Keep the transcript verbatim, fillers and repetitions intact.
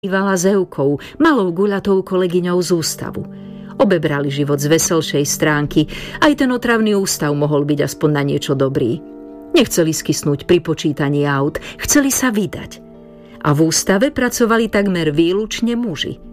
bývala s Evkou, malou guľatou kolegyňou z ústavu. Obe brali život z veselšej stránky, aj ten otravný ústav mohol byť aspoň na niečo dobrý. Nechceli skysnúť pri počítaní aut, chceli sa vydať. A v ústave pracovali takmer výlučne muži.